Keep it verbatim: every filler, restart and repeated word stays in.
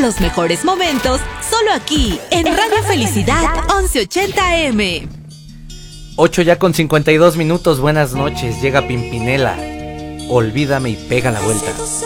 Los mejores momentos, solo aquí, en Radio Felicidad once ochenta A M. ocho ya con cincuenta y dos minutos, buenas noches, llega Pimpinela. Olvídame y pega la vuelta.